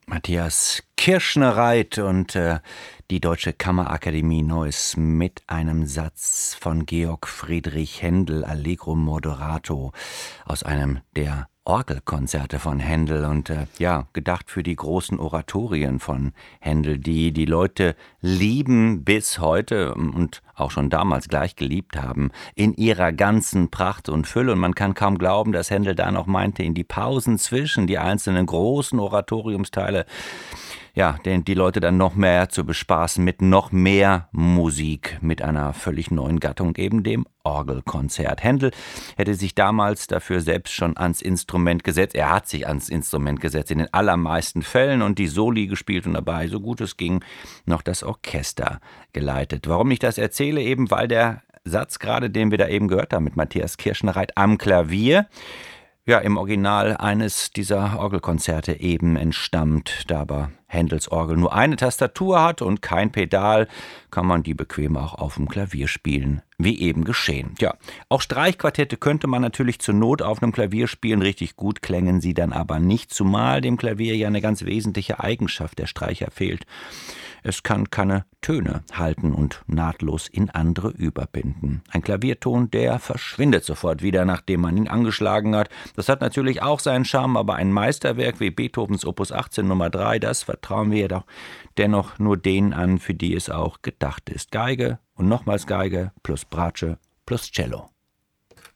Matthias Kirschnereit und die Deutsche Kammerakademie Neuss mit einem Satz von Georg Friedrich Händel, Allegro Moderato, aus einem der Orgelkonzerte von Händel und gedacht für die großen Oratorien von Händel, die die Leute lieben bis heute und auch schon damals gleich geliebt haben, in ihrer ganzen Pracht und Fülle. Und man kann kaum glauben, dass Händel da noch meinte, in die Pausen zwischen die einzelnen großen Oratoriumsteile, die Leute dann noch mehr zu bespaßen mit noch mehr Musik, mit einer völlig neuen Gattung, eben dem Orgelkonzert. Händel hätte sich damals dafür selbst schon ans Instrument gesetzt. Er hat sich ans Instrument gesetzt in den allermeisten Fällen und die Soli gespielt und dabei, so gut es ging, noch das Orchester geleitet. Warum ich das erzähle? Eben weil der Satz gerade, den wir da eben gehört haben mit Matthias Kirschnereit am Klavier, im Original eines dieser Orgelkonzerte eben entstammt, da aber Händels Orgel nur eine Tastatur hat und kein Pedal, kann man die bequem auch auf dem Klavier spielen, wie eben geschehen. Ja, auch Streichquartette könnte man natürlich zur Not auf einem Klavier spielen, richtig gut klängen sie dann aber nicht, zumal dem Klavier ja eine ganz wesentliche Eigenschaft der Streicher fehlt. Es kann keine Töne halten und nahtlos in andere überbinden. Ein Klavierton, der verschwindet sofort wieder, nachdem man ihn angeschlagen hat. Das hat natürlich auch seinen Charme, aber ein Meisterwerk wie Beethovens Opus 18 Nummer 3, das vertrauen wir doch dennoch nur denen an, für die es auch gedacht ist. Geige und nochmals Geige plus Bratsche plus Cello.